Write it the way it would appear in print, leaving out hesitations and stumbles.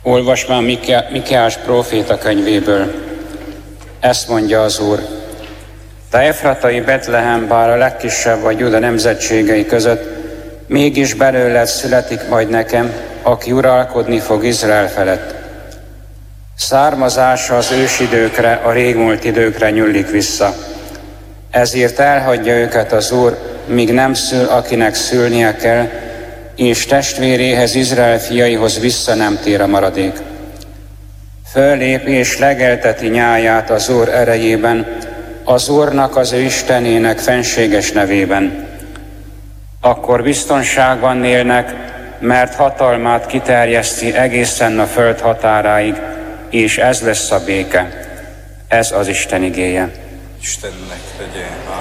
Olvasmán Mikiás próféta könyvéből. Ezt mondja az Úr: Te Efratai Betlehem, bár a legkisebb vagy Júda nemzetségei között, mégis belőled születik majd nekem, aki uralkodni fog Izrael felett. Származása az ősidőkre, a régmúlt időkre nyúlik vissza. Ezért elhagyja őket az Úr, míg nem szül, akinek szülnie kell, és testvéréhez, Izrael fiaihoz vissza nem tér a maradék. Föllép és legelteti nyáját az Úr erejében, az Úrnak, az ő Istenének fenséges nevében. Akkor biztonságban élnek, mert hatalmát kiterjeszti egészen a föld határáig, és ez lesz a béke. Ez az Isten igéje. Istennek legyen